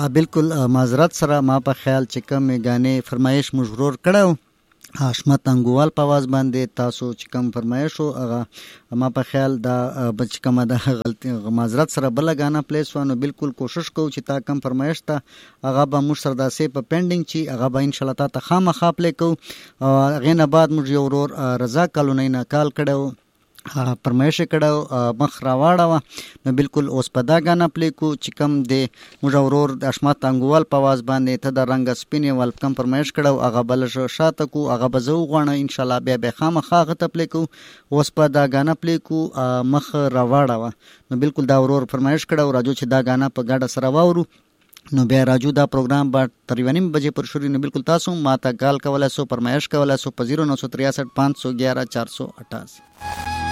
بالکل معذرت سره ما په خیال چې کوم غانې فرمایش مجرور کړو حشمت انګوال په आवाज باندې تاسو چې کوم فرمایش او هغه ما په خیال دا بچ کومه د غلطي معذرت سره بل غانا پلیس وانه بالکل کوشش کوو چې تا کوم فرمایش ته هغه به موږ سره داسې په پینډینګ چی هغه به ان شاء الله ته خامخا پلی کوو. غینه بعد موږ یو ورور رضا کالونی نه کال کړو فرمایش کړو مخ راواړه نو بالکل اوس په دا غانا پلی کو چې کم د مجاورور د اشمت انګوال په आवाज باندې ته د رنگ سپینې ول کم فرمایش کړو هغه بل شاته کو هغه بزو غواړه ان شاء الله بیا خامخا غته پلی کو اوس په دا غانا پلی کو مخ راواړه نو بالکل دا ورور فرمایش کړو راجو چې دا غانا په ګاډه سره واورو نو بیا راجو دا پروګرام با تر 9 بجې پر شروع نه بالکل تاسو ما ته کال کولای سو فرمایش کولای سو په 0963 511 488.